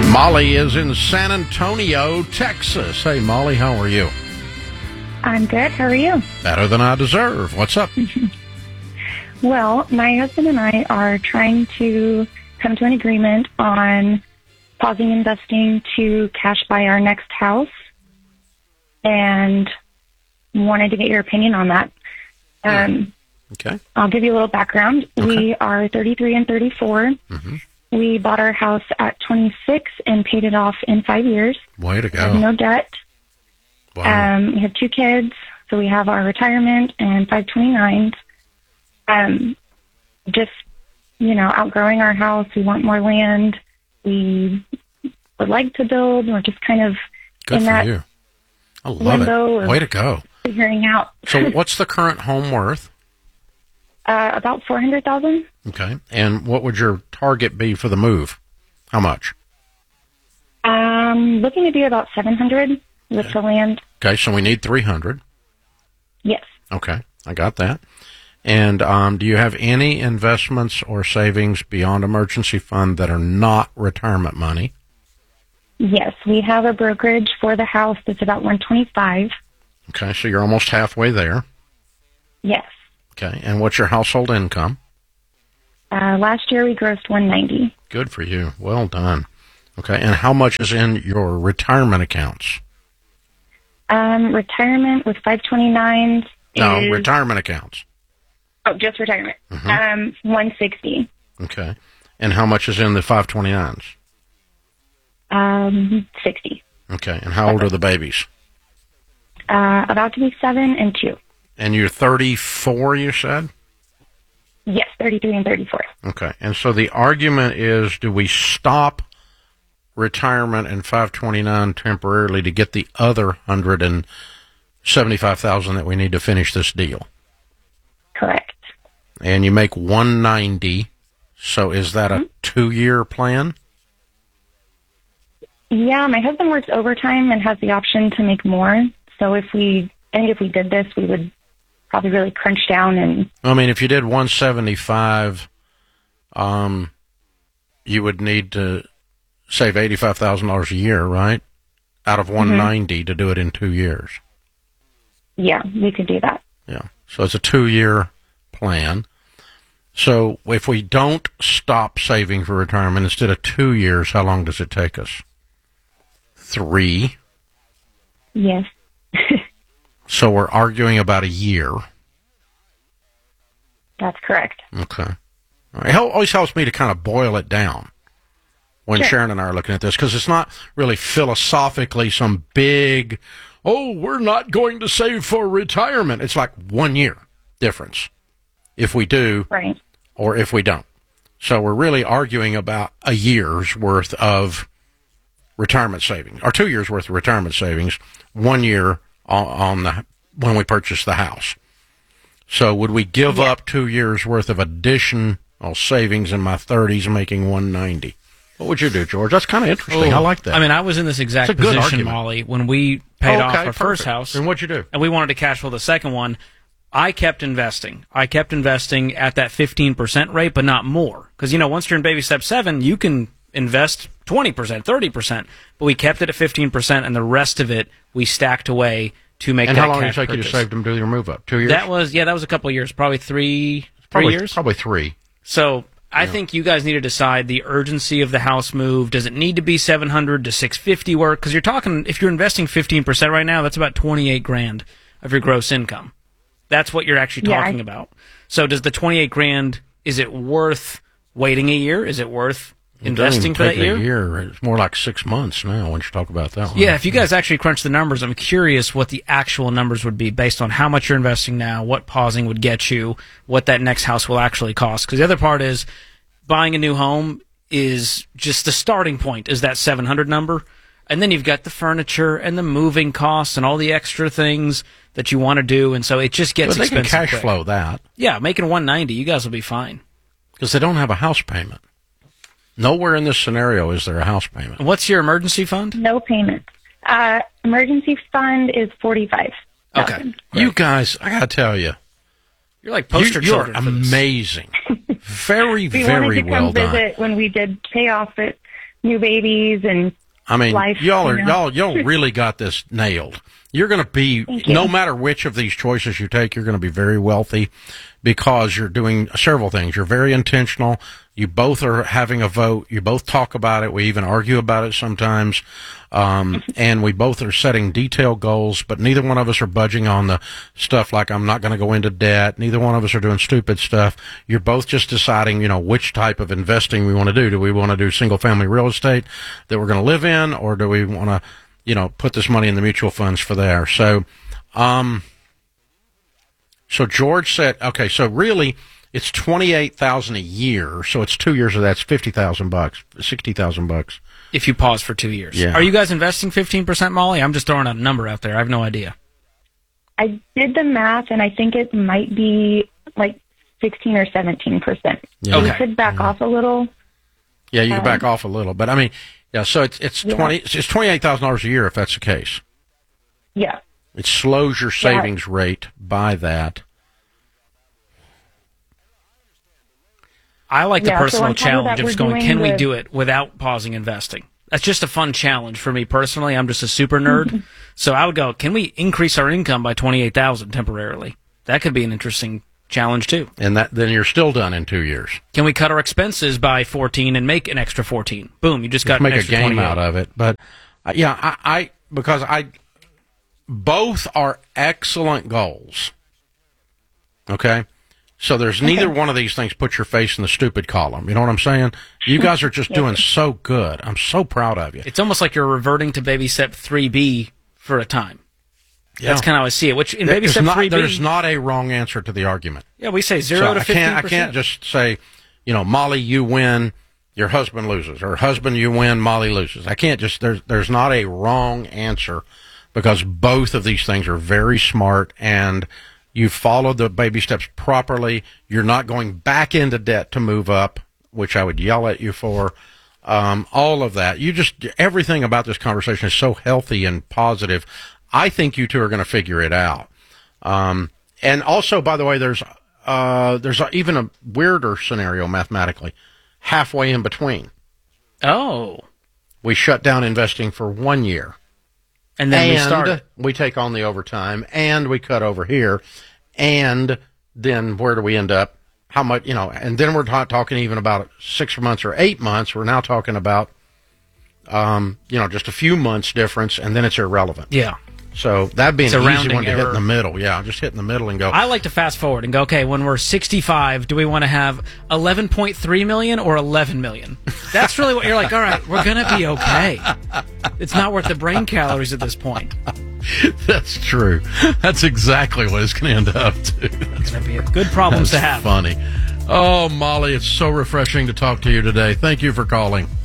Molly is in San Antonio, Texas. Hey, Molly, how are you? I'm good. How are you? Better than I deserve. What's up? Well, my husband and I are trying to come to an agreement on pausing investing to cash buy our next house, and wanted to get your opinion on that. Okay. I'll give you a little background. Okay. We are 33 and 34. Mm-hmm. We bought our house at 26 and paid it off in 5 years. Way to We have go. no debt. Wow. We have 2 kids, so we have our retirement and 529s. Just, outgrowing our house. We want more land. We would like to build. We're just kind of Good in for that you. I love window it. of Way to go. figuring out. So what's the current home worth? About $400,000. Okay. And what would your target be for the move? How much? Looking to do about $700 with the land. Okay, so we need 300. Yes. Okay, I got that. And do you have any investments or savings beyond emergency fund that are not retirement money? Yes, we have a brokerage for the house that's about $125. Okay, so you're almost halfway there. Yes. Okay, and what's your household income? Last year we grossed $190. Good for you. Well done. Okay, and how much is in your retirement accounts? Retirement with 529s No, is... retirement accounts. Oh, just retirement. Mm-hmm. 160. Okay, and how much is in the 529s? 60. Okay, and how old are the babies? About to be 7 and 2. And you're 34, you said? Yes, 33 and 34. Okay, and so the argument is, do we stop retirement and 529 temporarily to get the other $175,000 that we need to finish this deal? Correct. And you make 190. So is that a 2-year plan? Yeah, my husband works overtime and has the option to make more. So if we did this, we would probably really crunch down and... I mean, if you did 175, you would need to save $85,000 a year, right? Out of 190 to do it in 2 years. Yeah, we could do that. Yeah. So it's a 2-year plan. So if we don't stop saving for retirement, instead of 2 years, how long does it take us? 3. Yes. So we're arguing about a year. That's correct. Okay. All right. It always helps me to kind of boil it down when Sure. Sharon and I are looking at this, because it's not really philosophically some big, we're not going to save for retirement. It's like 1 year difference if we do Right. or if we don't. So we're really arguing about a year's worth of retirement savings, or 2 years worth of retirement savings, 1 year when we purchase the house. So would we give up 2 years worth of additional savings in my 30s, making 190? What would you do, George? That's kind of interesting. I like that. I mean, I was in this exact It's a good position, argument. Molly, when we paid off our first perfect. house. And what'd you do? And we wanted to cash flow the second one. I kept investing. I kept investing at that 15% rate, but not more. Because, once you're in baby step 7, you can invest 20%, 30%. But we kept it at 15%, and the rest of it we stacked away to make And that how long did it cash take you purchase. to save them to do your move up? 2 years? That was a couple of years, probably three years. Probably 3. So I think you guys need to decide the urgency of the house move. Does it need to be 700 to 650 work? Because you're talking, if you're investing 15% right now, that's about 28 grand of your gross income. That's what you're actually talking about. So does the 28 grand, is it worth waiting a year? Is it worth investing for that year? A year? It's more like 6 months now when you talk about that one. Yeah, if you guys actually crunch the numbers, I'm curious what the actual numbers would be based on how much you're investing now, what pausing would get you, what that next house will actually cost. Because the other part is buying a new home is just the starting point is that 700 number. And then you've got the furniture and the moving costs and all the extra things that you want to do. And so it just gets But they can expensive cash quick. flow that Yeah, making 190, you guys will be fine. because they don't have a house payment. Nowhere in this scenario is there a house payment. What's your emergency fund? No payment. Emergency fund is $45,000. Okay. You guys, I got to tell you, You're like poster you're children for this. amazing. Very, We very wanted to well come done. visit when we did pay off it new babies and I mean, life, y'all really got this nailed. You're going to be, Thank you. no matter which of these choices you take, you're going to be very wealthy because you're doing several things. You're very intentional. You both are having a vote. You both talk about it. We even argue about it sometimes. And we both are setting detailed goals, but neither one of us are budging on the stuff like I'm not going to go into debt. Neither one of us are doing stupid stuff. You're both just deciding, which type of investing we want to do. Do we want to do single family real estate that we're going to live in, or do we want to, put this money in the mutual funds for there? So, so George said, okay, so really it's $28,000 a year. So it's 2 years of that's $50,000, $60,000. If you pause for 2 years. Yeah. Are you guys investing 15%, Molly? I'm just throwing out a number out there. I have no idea. I did the math, and I think it might be like 16 or 17%. Yeah. We Okay. could back off a little. Yeah, you can back off a little, but I mean, yeah. So it's $28,000 a year if that's the case. Yeah. It slows your savings rate by that. I like the Yeah, so personal on top of that, challenge of we're just going, doing can we the- do it without pausing investing? That's just a fun challenge for me personally. I'm just a super nerd. So I would go, can we increase our income by $28,000 temporarily? That could be an interesting challenge too. And then you're still done in 2 years. Can we cut our expenses by 14 and make an extra 14? Boom, you just got Make an a extra game 28. out of it. But because both are excellent goals. Okay? So there's neither one of these things put your face in the stupid column. You know what I'm saying? You guys are just doing so good. I'm so proud of you. It's almost like you're reverting to baby step 3B for a time. That's kind of how I see it. Which in baby step 3B, there's not a wrong answer to the argument. yeah, we say 0 to 15%. I can't just say, Molly, you win, your husband loses, or husband, you win, Molly loses. I can't just, there's not a wrong answer because both of these things are very smart and you followed the baby steps properly. You're not going back into debt to move up, which I would yell at you for. All of that. Everything about this conversation is so healthy and positive. I think you two are going to figure it out. And also, by the way, there's even a weirder scenario mathematically, halfway in between. Oh. We shut down investing for 1 year. And then we start. We take on the overtime, and we cut over here, and then where do we end up? How much, and then we're not talking even about 6 months or 8 months. We're now talking about, just a few months difference, and then it's irrelevant. Yeah. So that'd be It's an a easy rounding one to hit error. in the middle. Yeah, just hit in the middle and go. I like to fast forward and go, okay, when we're 65, do we want to have 11.3 million or 11 million? That's really what you're like, all right, we're going to be okay. It's not worth the brain calories at this point. That's true. That's exactly what it's going to end up to. It's going to be a good problems to have. Funny. Oh, Molly, it's so refreshing to talk to you today. Thank you for calling.